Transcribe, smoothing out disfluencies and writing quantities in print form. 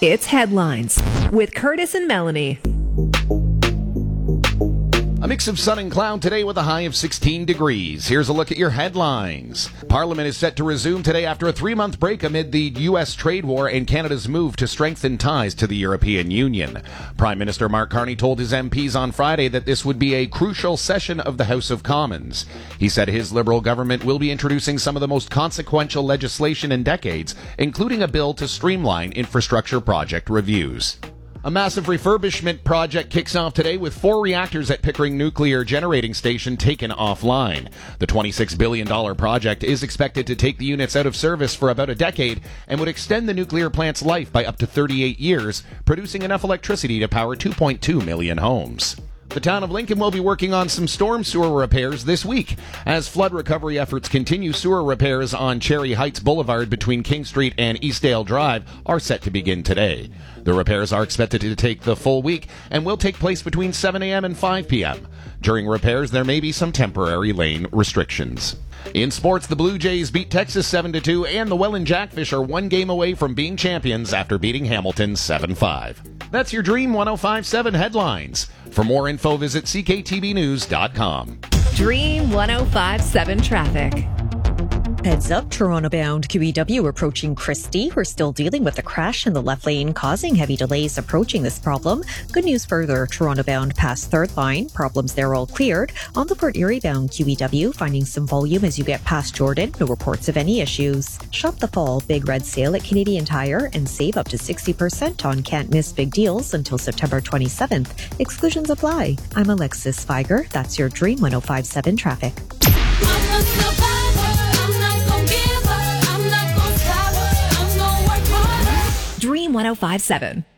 It's Headlines with Curtis and Melanie. A mix of sun and cloud today with a high of 16 degrees. Here's a look at your headlines. Parliament is set to resume today after a 3-month break amid the U.S. trade war and Canada's move to strengthen ties to the European Union. Prime Minister Mark Carney told his MPs on Friday that this would be a crucial session of the House of Commons. He said his Liberal government will be introducing some of the most consequential legislation in decades, including a bill to streamline infrastructure project reviews. A massive refurbishment project kicks off today with 4 reactors at Pickering Nuclear Generating Station taken offline. The $26 billion project is expected to take the units out of service for about a decade and would extend the nuclear plant's life by up to 38 years, producing enough electricity to power 2.2 million homes. The town of Lincoln will be working on some storm sewer repairs this week. As flood recovery efforts continue, sewer repairs on Cherry Heights Boulevard between King Street and Eastdale Drive are set to begin today. The repairs are expected to take the full week and will take place between 7 a.m. and 5 p.m. During repairs, there may be some temporary lane restrictions. In sports, the Blue Jays beat Texas 7-2, and the Welland Jackfish are 1 game away from being champions after beating Hamilton 7-5. That's your Dream 105.7 headlines. For more info, visit cktvnews.com. Dream 105.7 traffic. Heads up, Toronto-bound QEW approaching Christie. We're still dealing with the crash in the left lane, causing heavy delays approaching this problem. Good news further, Toronto-bound past Third Line. Problems there all cleared. On the Port Erie-bound QEW, finding some volume as you get past Jordan. No reports of any issues. Shop the fall Big Red Sale at Canadian Tire and save up to 60% on can't miss big deals until September 27th. Exclusions apply. I'm Alexis Feiger. That's your Dream 105.7 traffic. Dream 105.7.